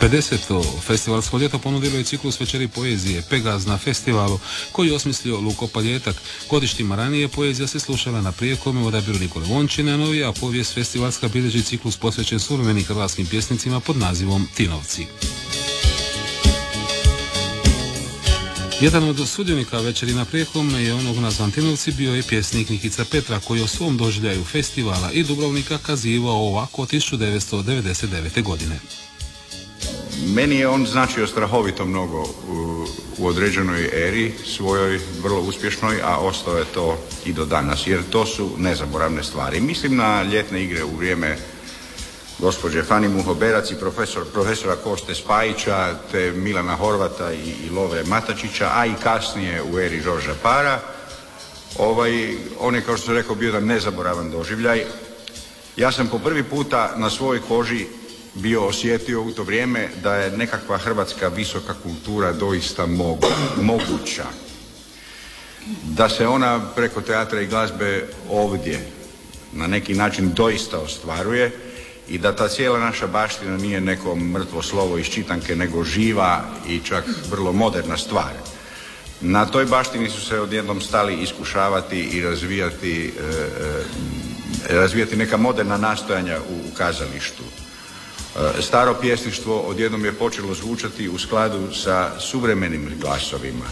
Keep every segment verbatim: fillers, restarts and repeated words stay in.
pedeseto festivalsko ljeto ponudilo je ciklus večeri poezije Pegaz na festivalu koji je osmislio Luko Paljetak. Godištima ranije poezija se slušala na Prijekome u odabiru Nikole Vončine, a novija povijest festivalska bilježi ciklus posvećen suvremenim hrvatskim pjesnicima pod nazivom Tinovci. Jedan od sudionika večeri na Prijekome je onog nazvan Tinovci bio je pjesnik Nikica Petra koji o svom doživljaju festivala i Dubrovnika kazivao ovako tisuću devetsto devedeset devete. godine. Meni je on značio strahovito mnogo u, u određenoj eri, svojoj vrlo uspješnoj, a ostao je to i do danas, jer to su nezaboravne stvari. Mislim na ljetne igre u vrijeme gospođe Fani Muhoberac i profesor, profesora Koste Spajića, te Milana Horvata i, i Love Matačića, a i kasnije u eri Žorža Para. Ovaj, on je, kao što sam rekao, bio jedan nezaboravan doživljaj. Ja sam po prvi puta na svojoj koži bio osjetio u to vrijeme da je nekakva hrvatska visoka kultura doista mogu, moguća. Da se ona preko teatra i glazbe ovdje na neki način doista ostvaruje i da ta cijela naša baština nije neko mrtvo slovo iz čitanke, nego živa i čak vrlo moderna stvar. Na toj baštini su se odjednom stali iskušavati i razvijati, e, razvijati neka moderna nastojanja u, u kazalištu. Staro pjesništvo odjednom je počelo zvučati u skladu sa suvremenim glasovima.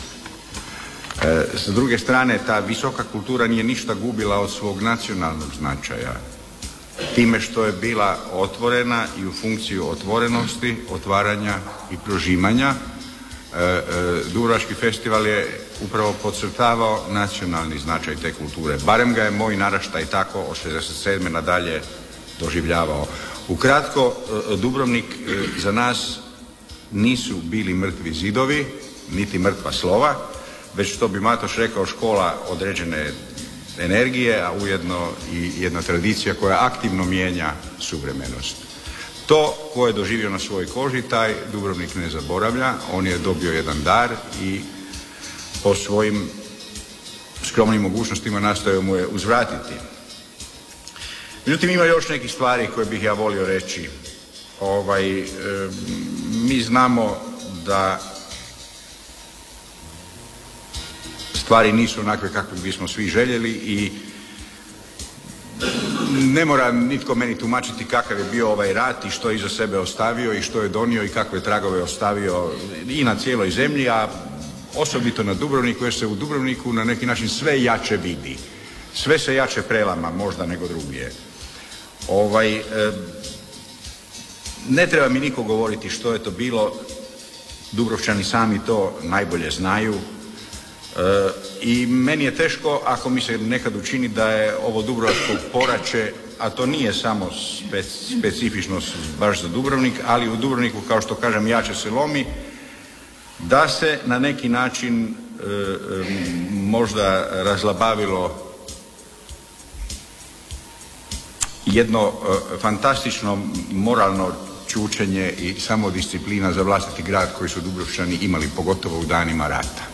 E, s druge strane, ta visoka kultura nije ništa gubila od svog nacionalnog značaja. Time što je bila otvorena i u funkciju otvorenosti, otvaranja i prožimanja, e, e, Dubrovački festival je upravo podcrtavao nacionalni značaj te kulture. Barem ga je moj naraštaj tako od šezdeset sedme nadalje doživljavao. Ukratko, Dubrovnik za nas nisu bili mrtvi zidovi, niti mrtva slova, već što bi Matoš rekao škola određene energije, a ujedno i jedna tradicija koja aktivno mijenja suvremenost. To ko je doživio na svojoj koži, taj Dubrovnik ne zaboravlja, on je dobio jedan dar i po svojim skromnim mogućnostima nastojao mu je uzvratiti. Međutim, ima još nekih stvari koje bih ja volio reći. Ovaj, e, mi znamo da stvari nisu onakve kakve bismo svi željeli i ne mora nitko meni tumačiti kakav je bio ovaj rat i što je iza sebe ostavio i što je donio i kakve tragove ostavio i na cijeloj zemlji, a osobito na Dubrovniku, jer se u Dubrovniku na neki način sve jače vidi. Sve se jače prelama možda nego drugdje. Ovaj, e, ne treba mi niko govoriti što je to bilo, Dubrovčani sami to najbolje znaju. E, I meni je teško ako mi se nekad učini da je ovo dubrovačko poraće, a to nije samo spe, specifično baš za Dubrovnik, ali u Dubrovniku, kao što kažem, jače se lomi, da se na neki način e, e, možda razlabavilo jedno e, fantastično moralno čučenje i samodisciplina za vlastiti grad koji su Dubrovčani imali, pogotovo u danima rata.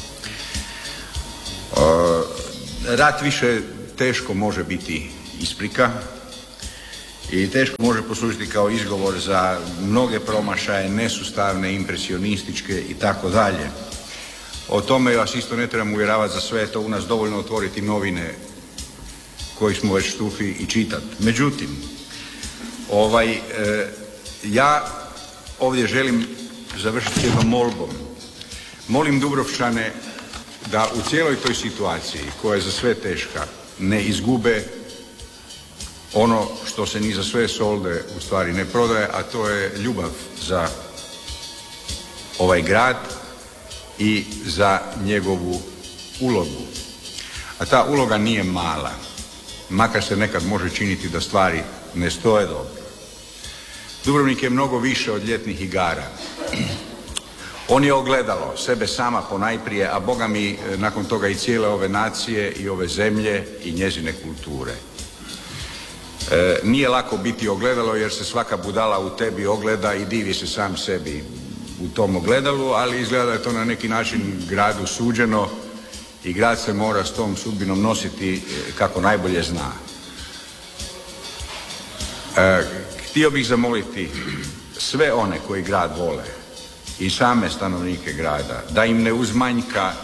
E, rat više teško može biti isprika i teško može poslužiti kao izgovor za mnoge promašaje, nesustavne, impresionističke i tako dalje. O tome vas isto ne trebam uvjeravati, za sve je to u nas dovoljno otvoriti novine koji smo već štufi i čitati. Međutim, ovaj, e, ja ovdje želim završiti jednom molbom. Molim Dubrovčane da u cijeloj toj situaciji, koja je za sve teška, ne izgube ono što se ni za sve solde u stvari ne prodaje, a to je ljubav za ovaj grad i za njegovu ulogu. A ta uloga nije mala, makar se nekad može činiti da stvari ne stoje dobro. Dubrovnik je mnogo više od ljetnih igara. On je ogledalo sebe sama ponajprije, a Boga mi nakon toga i cijele ove nacije i ove zemlje i njezine kulture. E, nije lako biti ogledalo jer se svaka budala u tebi ogleda i divi se sam sebi u tom ogledalu, ali izgleda da je to na neki način gradu suđeno i grad se mora s tom sudbinom nositi kako najbolje zna. E, htio bih zamoliti sve one koji grad vole i same stanovnike grada, da im ne uzmanjka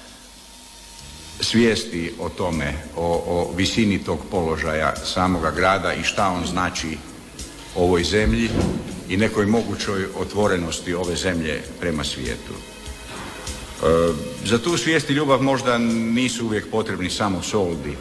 svijesti o tome, o, o visini tog položaja samoga grada i šta on znači ovoj zemlji i nekoj mogućoj otvorenosti ove zemlje prema svijetu. E, za tu svijest i ljubav možda nisu uvijek potrebni samo soldi,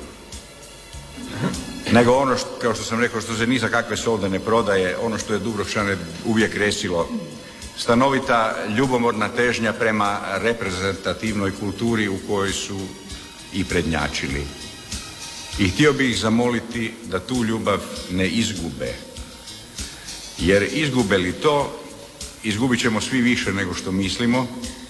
nego ono što, kao što sam rekao, što se ni za kakve solde ne prodaje, ono što je Dubrovčane uvijek resilo, stanovita ljubomorna težnja prema reprezentativnoj kulturi u kojoj su i prednjačili. I htio bih ih zamoliti da tu ljubav ne izgube. Jer izgube li to, izgubit ćemo svi više nego što mislimo,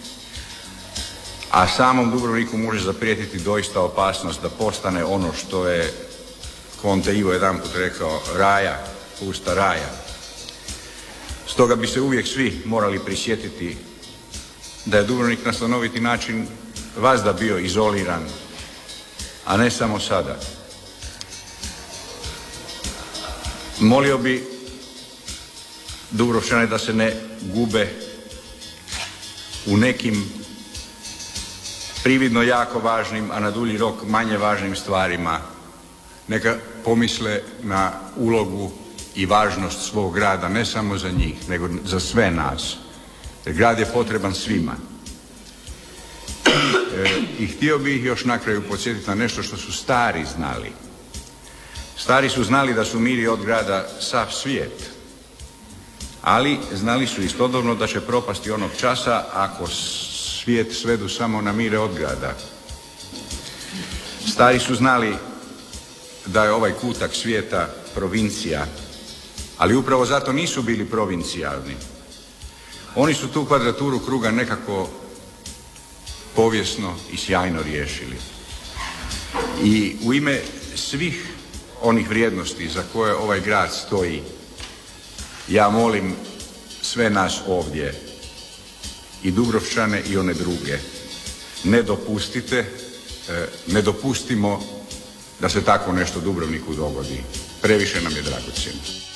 a samom Dubrovniku može zaprijetiti doista opasnost da postane ono što je Konte Ivo jedanput rekao, raja, pusta raja. Stoga bi se uvijek svi morali prisjetiti da je Dubrovnik na stanoviti način vazda bio izoliran, a ne samo sada. Molio bi Dubrovčane da se ne gube u nekim prividno jako važnim, a na dulji rok manje važnim stvarima. Neka pomisle na ulogu i važnost svog grada, ne samo za njih, nego za sve nas. Jer grad je potreban svima. E, I htio bih još na kraju podsjetiti na nešto što su stari znali. Stari su znali da su miri od grada sav svijet, ali znali su istodobno da će propasti onog časa ako svijet svedu samo na mire od grada. Stari su znali da je ovaj kutak svijeta provincija, ali upravo zato nisu bili provincijalni. Oni su tu kvadraturu kruga nekako povijesno i sjajno riješili. I u ime svih onih vrijednosti za koje ovaj grad stoji, ja molim sve nas ovdje, i Dubrovčane i one druge, ne dopustite, ne dopustimo da se tako nešto Dubrovniku dogodi. Previše nam je dragocjeno.